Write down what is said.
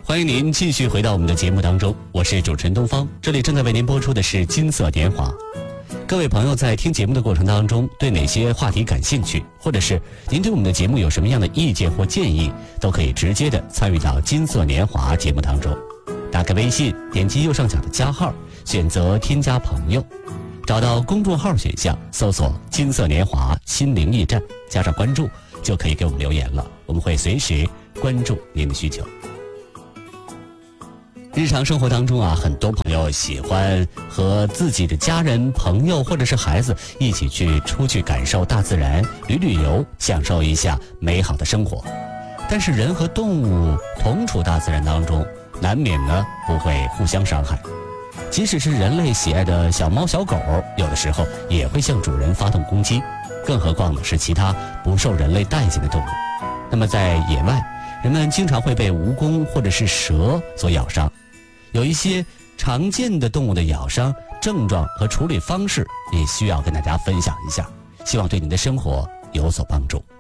欢迎您继续回到我们的节目当中，我是主持人东方，这里正在为您播出的是金色年华。各位朋友在听节目的过程当中，对哪些话题感兴趣，或者是您对我们的节目有什么样的意见或建议，都可以直接的参与到金色年华节目当中。打开微信，点击右上角的加号，选择添加朋友，找到公众号选项，搜索金色年华心灵驿站，加上关注，就可以给我们留言了，我们会随时关注您的需求。日常生活当中啊，很多朋友喜欢和自己的家人、朋友或者是孩子一起出去感受大自然，旅游，享受一下美好的生活。但是人和动物同处大自然当中，难免呢不会互相伤害。即使是人类喜爱的小猫小狗，有的时候也会向主人发动攻击，更何况呢是其他不受人类待见的动物。那么在野外，人们经常会被蜈蚣或者是蛇所咬伤。有一些常见的动物的咬伤症状和处理方式，也需要跟大家分享一下，希望对您的生活有所帮助。